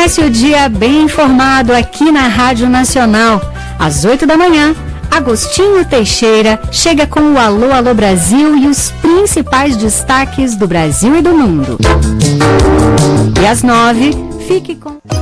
Comece o dia bem informado aqui na Rádio Nacional. Às 8 da manhã, Agostinho Teixeira chega com o Alô, Alô Brasil e os principais destaques do Brasil e do mundo. E às 9, fique com...